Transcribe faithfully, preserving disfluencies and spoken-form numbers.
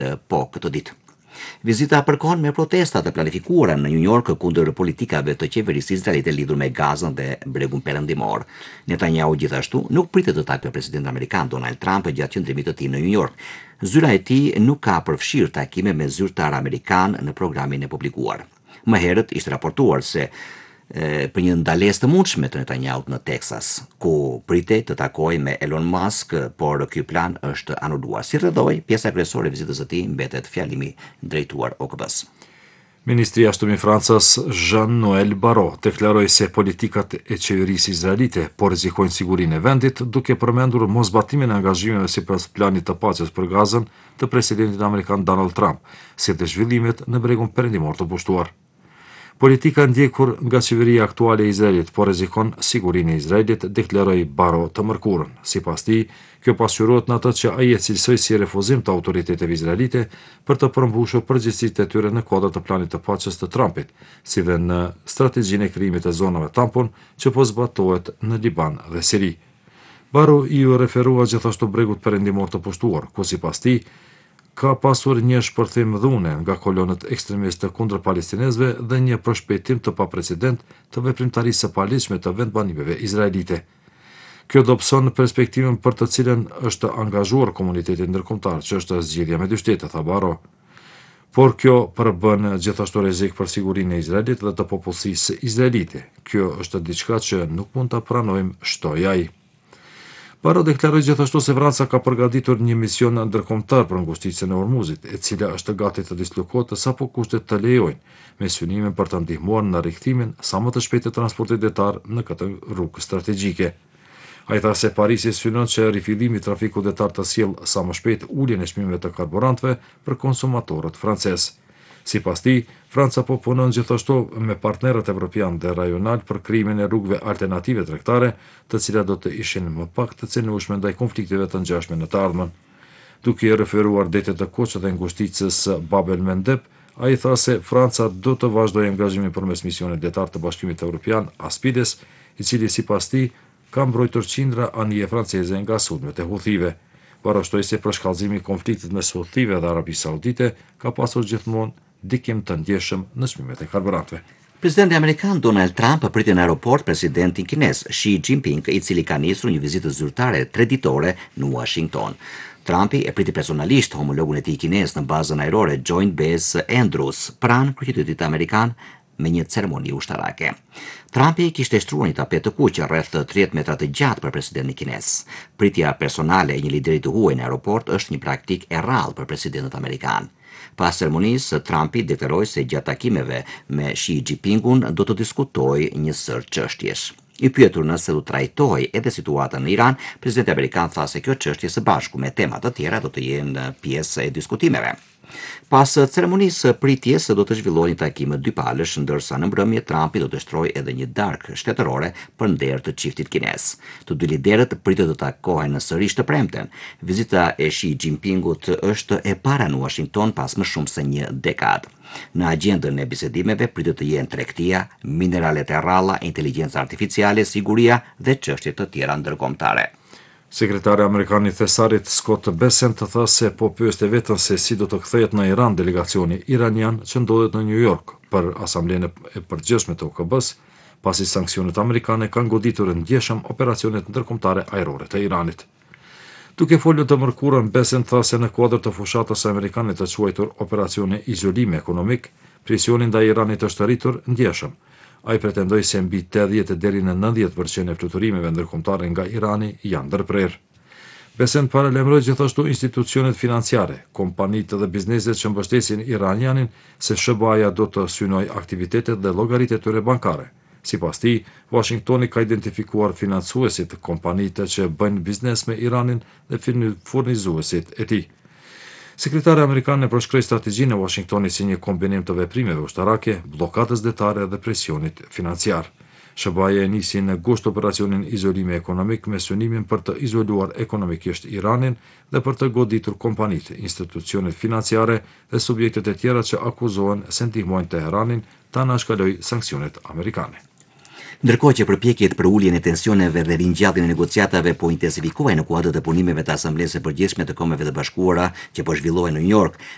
po këtë ditë. Vizita përkon me protestat e planifikuara në New York kundër politikave të qeverisë izraelite lidhur me Gazën dhe bregun perëndimor. Netanyahu gjithashtu nuk pritet të takojë presidentin amerikan Donald Trump gjatë qëndrimit të tij në New York. Zyra e tij nuk ka përfshirë takime me zyrtar amerikan në programin e publikuar. Më herët ishte raportuar se e, për një ndalesë të mundshme të Netanyahut në Texas, ku pritej të takojë me Elon Musk, por ky plan është anuluar. Si rrëdhoi, pjesa kryesore e vizitës së tij mbetet fjalimi drejtuar O K B-s. Ministri i Jashtëm i Francës Jean-Noël Barrot deklaroi se politikat e qeverisë izraelite po rrezikojnë sigurinë e vendit, duke përmendur mosbatimin e angazhimeve sipas planit të paqes për Gazën të presidentit amerikan Donald Trump, si dhe zhvillimet në bregun perëndimor të pushtuar. Politika ndjekur nga qeveria aktuale e Izraelit po rrezikon sigurinë e Izraelit, deklaroi Barrot të mërkurën. Sipas tij, kjo pasqyrohet në atë që ai e cilësoi si refuzim të autoriteteve izraelite për të përmbushur përgjegjësitë e tyre në kuadër të planit të paqes të Trumpit, si dhe në strategjinë e krijimit të zonave tampon që po zbatohet në Liban dhe Siri. Barrot i u referua gjithashtu bregut perëndimor të pushtuar, ku sipas tij ka pasur një shpërthim dhune nga kolonët ekstremistë kundër palestinezëve dhe një përshpejtim të paprecedent të veprimtarisë së paligjshme të vendbanimeve izraelite. Kjo dobëson perspektivën për të cilën është angazhuar komuniteti ndërkombëtar, që është zgjidhja me dy shtete, tha Barrot. Por kjo përbën gjithashtu rrezik për sigurinë e Izraelit dhe të popullsisë izraelite. Kjo është diçka që nuk mund ta pranojmë, shtoi ai. Barrot deklaroi gjithashtu se Franca ka përgatitur një mision ndërkombëtar për ngushticën e Ormuzit, e cila është gati të dislokohet sapo kushtet të lejojnë, me synimin për të ndihmuar në rikthimin sa më të shpejtë të transportit detar në këtë rrugë strategjike. Ai tha se Parisi synon që rifillimi i trafikut detar të sjellë sa më shpejt uljen e çmimeve të karburantëve për konsumatorët francezë. Sipas tij, Franca po punon gjithashtu me partnerët evropian dhe rajonal për krijimin e rrugëve alternative tregtare, të cilat do të ishin më pak të cenueshme ndaj konflikteve të ngjashme në të ardhmen. Duke i referuar detet të Koçës dhe ngushticës Bab el-Mandeb, ai tha se Franca do të vazhdojë angazhimin përmes misionit detar të Bashkimit Evropian Aspides, i cili sipas tij ka mbrojtur qindra anije franceze nga sulmet e Huthive. Barrot shtoi se përshkallëzimi i konfliktit mes Huthive dhe Arabisë Saudite ka pasur gjithmonë dikim të ndjeshëm në çmimet e karburantëve. Presidenti amerikan Donald Trump priti në aeroport presidentin kinez Xi Jinping, i cili ka nisur një vizitë zyrtare treditore në Washington. Trumpi e priti personalisht homologun e tij kinez në bazën ajrore Joint Base Andrews, pranë kryeqytetit amerikan, me një ceremoni ushtarake. Trumpi kishte shtruar një tapet të kuq rreth tridhjetë metra të gjatë për presidentin kinez. Pritja personale e një lideri të huaj në aeroport është një praktikë e rrallë për presidentët amerikan. Pas ceremonisë, Trumpi deklaroi se gjatë takimeve me Xi Jinpingun do të diskutojë një sër çështjesh. I pyetur nëse do trajtojë edhe situatën në Iran, presidenti amerikan tha se kjo çështje së bashku me tema të tjera do të jenë pjesë e diskutimeve. Pas ceremonisë pritjes do të zhvillohej një takim dypalësh, ndërsa në mbrëmje Trumpi do të shtrojë edhe një darkë shtetërore për nder të çiftit kinez. Të dy liderët pritet të takohen sërish të premten. Vizita e Xi Jinpingut është e para në Washington pas më shumë se një dekadë. Në agjendën e bisedimeve pritet të jenë tregtia, mineralet e rralla, inteligjenca artificiale, siguria dhe çështje të tjera ndërkombëtare. Sekretari amerikan i Thesarit Scott Bessent tha se po pyeste veten se si do të kthehet në Iran delegacioni iranian që ndodhet në New York për asamblenë e përgjithshme të O K B-s, pasi sanksionet amerikane kanë goditur ndjeshëm operacionet ndërkombëtare ajrore të Iranit. Duke folur të mërkurën, Bessent tha se në kuadër të fushatës amerikane të quajtur operacione izolimi ekonomik, presioni ndaj Iranit është rritur ndjeshëm. Ai pretendoi se mbi tetëdhjetë deri në nëntëdhjetë përqind e fluturimeve ndërkombëtare nga Irani janë ndërprerë. Bessent paralajmëroi gjithashtu institucionet financiare, kompanitë dhe bizneset që mbështesin iranianin se S B A-ja do të synojë aktivitetet dhe llogaritë e tyre bankare. Sipas tij, Washingtoni ka identifikuar financuesit, kompanitë që bëjnë biznes me Iranin dhe furnizuesit e tij. Sekretari amerikan e përshkroi strategjinë e Washingtonit si një kombinim të veprimeve ushtarake, bllokadës detare dhe presionit financiar. S B A-ja e nisi në gusht operacionin izolimi ekonomik me synimin për të izoluar ekonomikisht Iranin dhe për të goditur kompanitë, institucionet financiare dhe subjektet e tjera që akuzohen se ndihmojnë Teheranin ta anashkalojë sanksionet amerikane. Ndërkohë që përpjekjet për uljen e tensioneve dhe ringjalljen e negociatave po intensifikohen në kuadër të punimeve të Asamblesë së Përgjithshme të Kombeve të Bashkuara që po zhvillohen në New York,